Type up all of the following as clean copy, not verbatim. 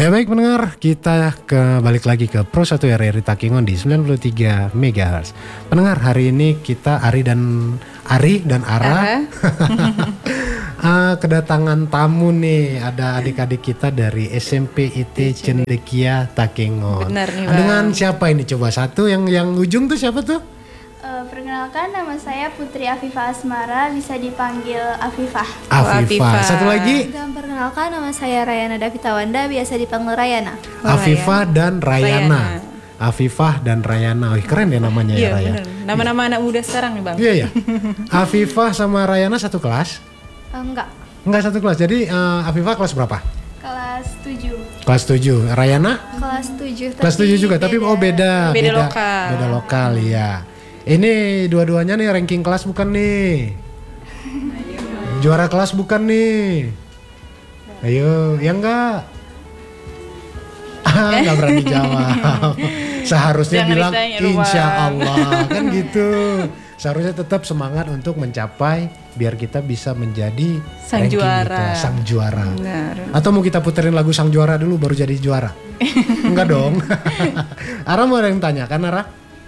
Ya baik pendengar, kita balik lagi ke Pro 1 RRI Takengon di 93 MHz. Pendengar, hari ini kita Ari dan Ara kedatangan tamu nih. Ada adik-adik kita dari SMP IT Cendekia Takengon. Benar nih, Bang. Dengan siapa ini? Coba satu yang ujung tuh siapa tuh? Perkenalkan, nama saya Putri Afifah Asmara, bisa dipanggil Afifah. Afifah. Satu lagi? Dan perkenalkan, nama saya Rayana Davitawanda, biasa dipanggil Rayana. Afifah dan Rayana. Afifah dan Rayana. Keren ya namanya ya, Raya. Bener. Nama-nama anak muda sekarang nih, Bang. Iya ya. Afifah sama Rayana satu kelas? Enggak, Enggak satu kelas. Jadi Afifah kelas berapa? kelas 7. Kelas 7. Rayana? Kelas 7. Kelas 7 juga, tapi beda. Beda lokal. Beda lokal, ya. Ini dua-duanya nih ranking kelas bukan nih? Juara kelas bukan nih? Ayo, ya enggak? Enggak berani jawab. Seharusnya Jangan bilang ditanya, insya Ruang. Allah, kan gitu. Seharusnya tetap semangat untuk mencapai biar kita bisa menjadi Sang ranking juara. gitu, sang juara. Benar. Atau mau kita puterin lagu sang juara dulu baru jadi juara? Enggak dong. Ara mau ada yang tanya kan Ara?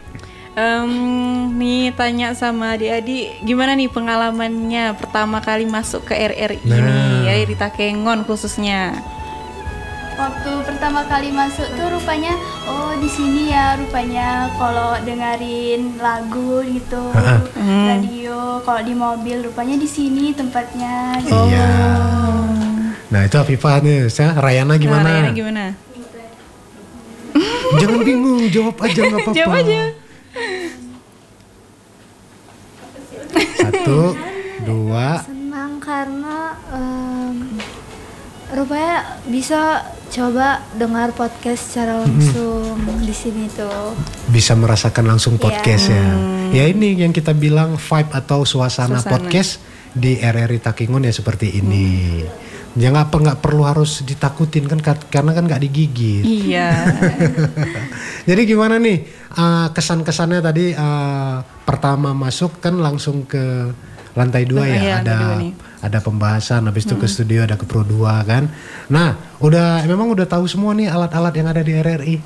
Nih tanya sama adik-adik, gimana nih pengalamannya pertama kali masuk ke RRI ini, ya di Takengon khususnya. Waktu pertama kali masuk tuh rupanya, oh di sini ya rupanya kalau dengerin lagu gitu, radio, kalau di mobil rupanya di sini tempatnya. Gitu. Iya. Nah itu Afifah nih, Rayana gimana? Nah, Rayana gimana? Jangan bingung, jawab aja nggak apa-apa. Jawab aja. 1, 2. Senang karena rupanya bisa coba dengar podcast secara langsung di sini tuh. Bisa merasakan langsung podcast ya. Ya ini yang kita bilang vibe atau suasana podcast di RRI Takengon ya seperti ini. Ya nggak perlu harus ditakutin kan karena kan nggak digigit. Iya. Jadi gimana nih kesan-kesannya tadi pertama masuk kan langsung ke lantai 2 ya, Iya, ada pembahasan, habis itu ke studio, ada ke Pro 2 kan. Nah, memang udah tahu semua nih alat-alat yang ada di RRI.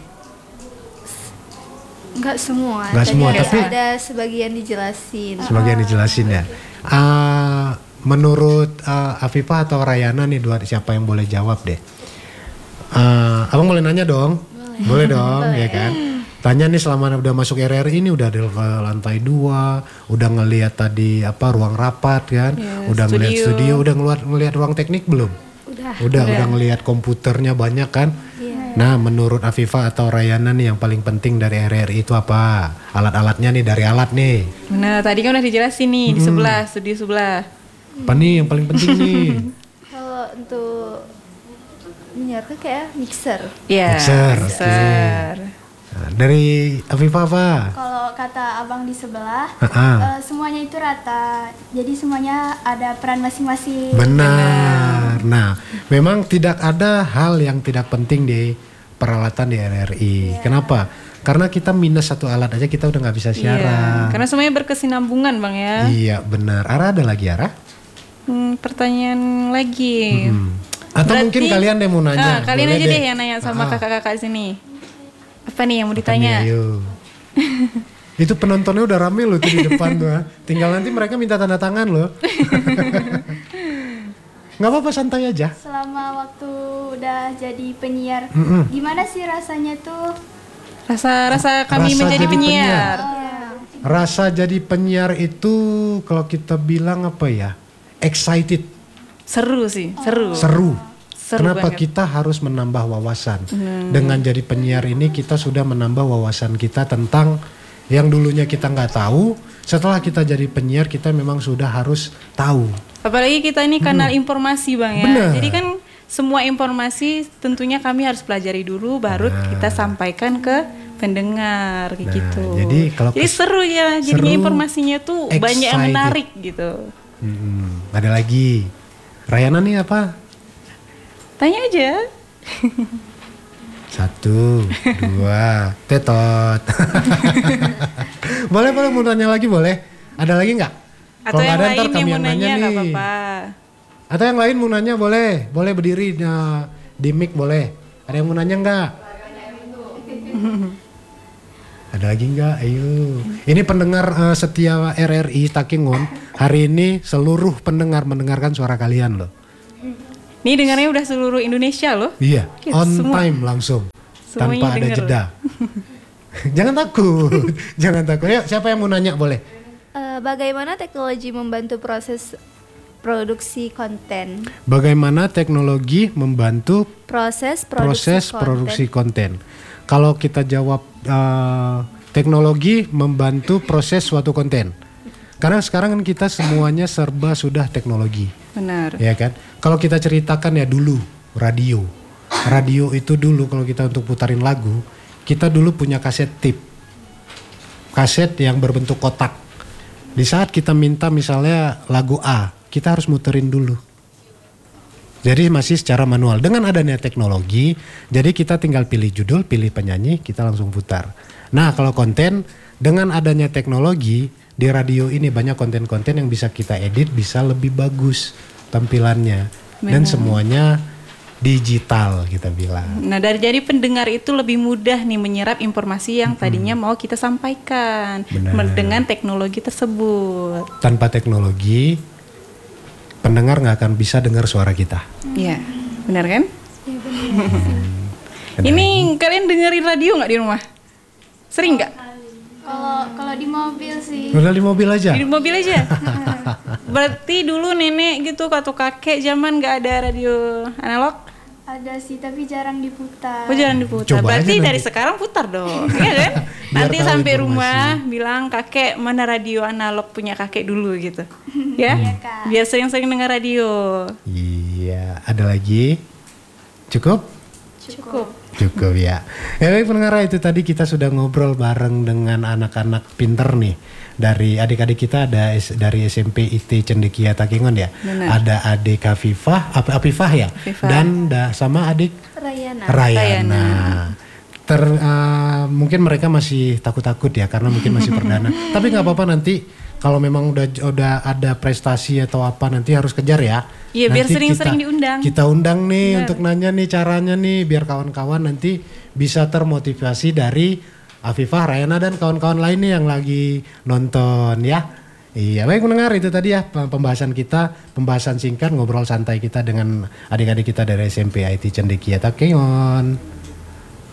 Enggak semua. Nggak Tadi semua, ada, tapi ada sebagian dijelasin. sebagian dijelasin ya. Menurut Afifah atau Rayana nih siapa yang boleh jawab deh? Abang boleh nanya dong? Boleh dong, ya kan? Tanya nih selama udah masuk RRI ini udah di lantai 2, udah ngelihat tadi ruang rapat kan, udah ngelihat studio, udah ngelihat ruang teknik belum? Udah ngelihat komputernya banyak kan? Nah, menurut Afifah atau Rayana nih yang paling penting dari RRI itu apa? Alat-alatnya nih, dari alat nih. Nah, tadi kan udah dijelasin nih di sebelah, studio sebelah. Apa nih yang paling penting nih? Kalau untuk menyiarkan kayak mixer. Iya. Mixer. Nah, dari Afifah apa? Kalau kata abang di sebelah, semuanya itu rata, jadi semuanya ada peran masing-masing. Benar. Nah, memang tidak ada hal yang tidak penting di peralatan di RRI. Kenapa? Karena kita minus satu alat aja kita udah nggak bisa siaran. Karena semuanya berkesinambungan, Bang ya. Iya benar. Ara ada lagi Ara? Pertanyaan lagi. Atau Berarti, mungkin kalian deh mau nanya. Kalian Boleh aja deh yang nanya sama kakak-kakak di sini. Apa nih yang mau Apa ditanya? nih, ayo. Itu penontonnya udah rame loh tuh di depan tuh. Tinggal nanti mereka minta tanda tangan loh. Nggak apa-apa, santai aja. Selama waktu udah jadi penyiar, gimana sih rasanya tuh? Rasa kami Rasa menjadi jadi penyiar. Rasa jadi penyiar itu kalau kita bilang apa ya? Excited. Seru sih, seru. Seru. Seru Kenapa banget. kita harus menambah wawasan? Dengan jadi penyiar ini kita sudah menambah wawasan kita tentang yang dulunya kita nggak tahu. Setelah kita jadi penyiar kita memang sudah harus tahu. Apalagi kita ini kanal informasi, Bang ya. Benar. Jadi kan semua informasi tentunya kami harus pelajari dulu baru kita sampaikan ke pendengar kayak gitu. Jadi seru ya, jadinya seru, informasinya tuh banyak yang excited. menarik gitu. Ada lagi. Rayana nih apa? Tanya aja. 1, 2, tetot. boleh mau tanya lagi boleh? Ada lagi nggak? Atau Kalau yang nggak ada, ntar lain kami yang mau yang nanya nanya nggak nih. apa-apa. Atau yang lain mau nanya boleh berdiri di mic boleh. Ada yang mau nanya nggak? Ada lagi nggak? Ayo. Ini pendengar setia RRI Takengon. Hari ini seluruh pendengar mendengarkan suara kalian loh. Nih dengarnya udah seluruh Indonesia loh. Iya, Ya, on semua. time langsung. Semuanya Tanpa ada denger. jeda. Jangan takut. Jangan takut. Yuk, siapa yang mau nanya boleh? Bagaimana teknologi membantu proses produksi konten? Bagaimana teknologi membantu Proses produksi konten? Kalau kita jawab teknologi membantu proses suatu konten. Karena sekarang kan kita semuanya serba sudah teknologi. Benar. Ya kan? Kalau kita ceritakan ya dulu radio. Radio itu dulu kalau kita untuk putarin lagu, kita dulu punya kaset tip. Kaset yang berbentuk kotak. Di saat kita minta misalnya lagu A, kita harus muterin dulu. Jadi masih secara manual. Dengan adanya teknologi, jadi kita tinggal pilih judul, pilih penyanyi, kita langsung putar. Nah, kalau konten dengan adanya teknologi di radio ini banyak konten-konten yang bisa kita edit, bisa lebih bagus tampilannya. Dan semuanya digital kita bilang. Nah, jadi pendengar itu lebih mudah nih menyerap informasi yang tadinya mau kita sampaikan dengan teknologi tersebut. Tanpa teknologi, pendengar nggak akan bisa dengar suara kita. Iya, benar kan? Ini kalian dengerin radio nggak di rumah? Sering nggak? Kalau di mobil sih. Udah di mobil aja? Di mobil aja. Berarti dulu nenek gitu atau kakek zaman nggak ada radio analog? Ada sih tapi jarang diputar. Oh, jangan diputar. Coba Berarti aja dari nanti. sekarang putar dong, iya kan? Biar Nanti tahu sampai informasi. rumah bilang kakek mana radio analog punya kakek dulu gitu, ya? Iya, Kak. Biar sering-sering dengar radio. Iya, ada lagi? Cukup? Cukup. Cukup ya. Ya baik pendengar, itu tadi kita sudah ngobrol bareng dengan anak-anak pinter nih. Dari adik-adik kita ada dari SMP IT Cendekia Takengon ya. Benar. Ada adik Afifah ya. Afifah. Dan sama adik Rayana. Rayana. Mungkin mereka masih takut-takut ya karena mungkin masih perdana. Tapi nggak apa-apa, nanti kalau memang udah ada prestasi atau apa nanti harus kejar ya. Iya, biar Nanti sering-sering diundang. Kita undang nih Benar. untuk nanya nih caranya nih biar kawan-kawan nanti bisa termotivasi dari Afifah, Rayana dan kawan-kawan lainnya yang lagi nonton ya. Iya, baik mendengar, itu tadi ya pembahasan kita, pembahasan singkat ngobrol santai kita dengan adik-adik kita dari SMP IT Cendekia Takengon.